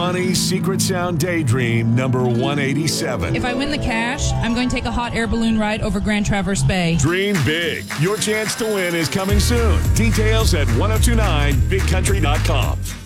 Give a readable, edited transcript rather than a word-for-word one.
Bonnie's Secret Sound Daydream number 187. If I win the cash, I'm going to take a hot air balloon ride over Grand Traverse Bay. Dream big. Your chance to win is coming soon. Details at 1029bigcountry.com.